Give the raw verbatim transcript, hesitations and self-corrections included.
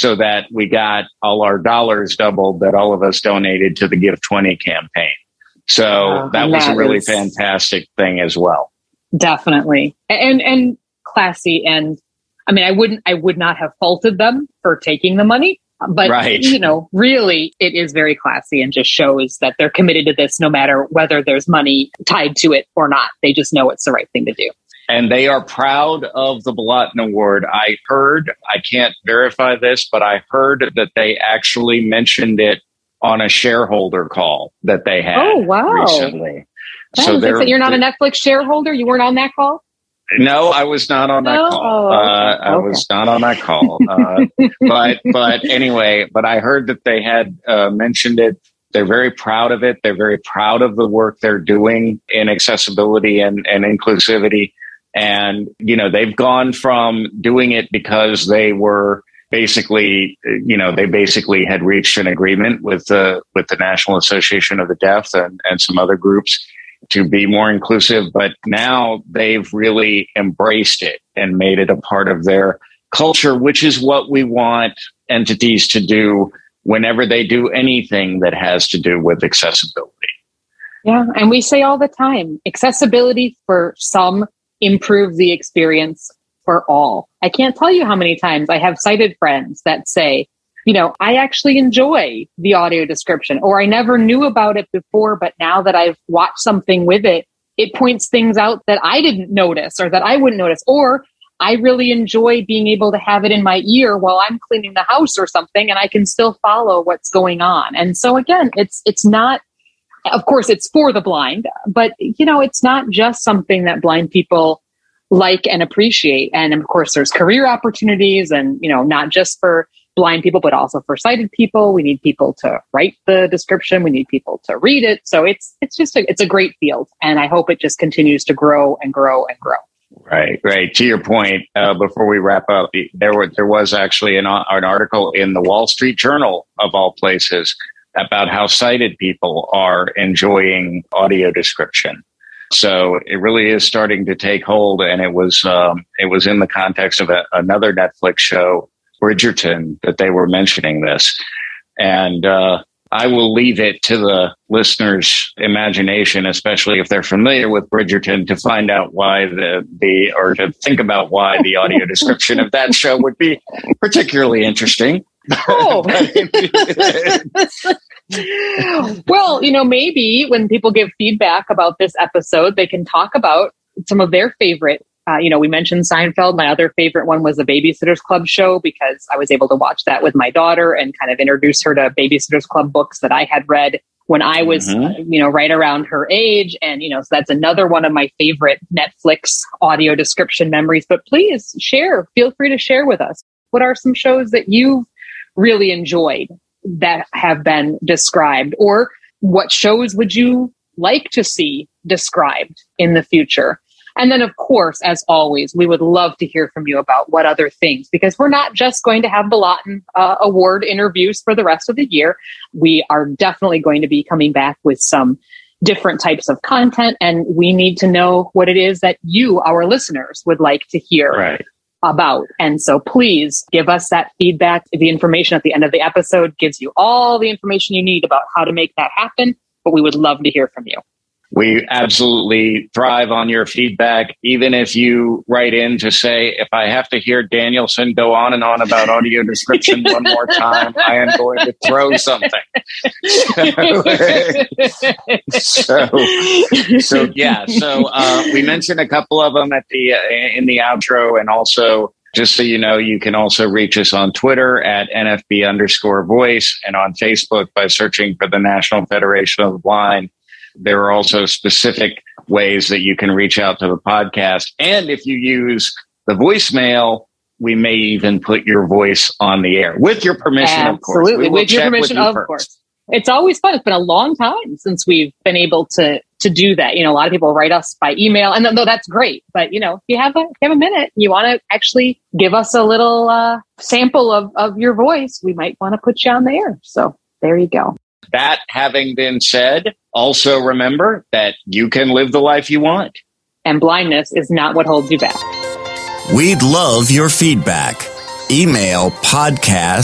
so that we got all our dollars doubled that all of us donated to the Give twenty campaign. So uh, that was that a really fantastic thing as well. Definitely. And, and classy. And I mean, I wouldn't, I would not have faulted them for taking the money, but right. you know, really it is very classy and just shows that they're committed to this no matter whether there's money tied to it or not. They just know it's the right thing to do. And they are proud of the Bolotin Award. I heard, I can't verify this, but I heard that they actually mentioned it on a shareholder call that they had oh, wow. recently. So you're not a Netflix shareholder? You weren't on that call? No, I was not on that no? call. Oh, okay. uh, I okay. was not on that call. Uh, but but anyway, but I heard that they had uh, mentioned it. They're very proud of it. They're very proud of the work they're doing in accessibility and, and inclusivity. And, you know, they've gone from doing it because they were basically, you know, they basically had reached an agreement with the with the National Association of the Deaf and, and some other groups to be more inclusive. But now they've really embraced it and made it a part of their culture, which is what we want entities to do whenever they do anything that has to do with accessibility. Yeah. And we say all the time, accessibility for some improves the experience for all. I can't tell you how many times I have sighted friends that say, you know, I actually enjoy the audio description, or I never knew about it before, but now that I've watched something with it, it points things out that I didn't notice or that I wouldn't notice, or I really enjoy being able to have it in my ear while I'm cleaning the house or something, and I can still follow what's going on. And so again, it's, it's not, of course, it's for the blind, but you know, it's not just something that blind people like and appreciate. And of course, there's career opportunities, and you know, not just for blind people, but also for sighted people. We need people to write the description. We need people to read it. So it's it's just a, it's a great field, and I hope it just continues to grow and grow and grow. Right, right. To your point, uh, before we wrap up, there were there was actually an, an article in the Wall Street Journal, of all places, about how sighted people are enjoying audio description. So it really is starting to take hold, and it was um, it was in the context of a, another Netflix show, Bridgerton, that they were mentioning this. And uh, I will leave it to the listeners' imagination, especially if they're familiar with Bridgerton, to find out why the, the or to think about why the audio description of that show would be particularly interesting. Oh. Well, you know, maybe when people give feedback about this episode, they can talk about some of their favorite. Uh, you know, we mentioned Seinfeld. My other favorite one was the Babysitter's Club show, because I was able to watch that with my daughter and kind of introduce her to Babysitter's Club books that I had read when I was, mm-hmm. uh, you know, right around her age. And, you know, so that's another one of my favorite Netflix audio description memories. But please share, feel free to share with us. What are some shows that you've really enjoyed that have been described, or what shows would you like to see described in the future? And then, of course, as always, we would love to hear from you about what other things, because we're not just going to have Bolotin uh, Award interviews for the rest of the year. We are definitely going to be coming back with some different types of content, and we need to know what it is that you, our listeners, would like to hear. Right. About. And so please give us that feedback. The information at the end of the episode gives you all the information you need about how to make that happen, but we would love to hear from you. We absolutely thrive on your feedback, even if you write in to say, if I have to hear Danielson go on and on about audio description one more time, I am going to throw something. So, so, so yeah. So uh, we mentioned a couple of them at the uh, in the outro, and also, just so you know, you can also reach us on Twitter at N F B underscore voice, and on Facebook by searching for the National Federation of the Blind. There are also specific ways that you can reach out to the podcast. And if you use the voicemail, we may even put your voice on the air with your permission, Absolutely. Of course. Absolutely. With your permission, with you of first. Course. It's always fun. It's been a long time since we've been able to to do that. You know, a lot of people write us by email, and though that's great, but you know, if you have a, if you have a minute, you want to actually give us a little uh, sample of, of your voice, we might want to put you on the air. So there you go. That having been said, also remember that you can live the life you want. And blindness is not what holds you back. We'd love your feedback. Email podcast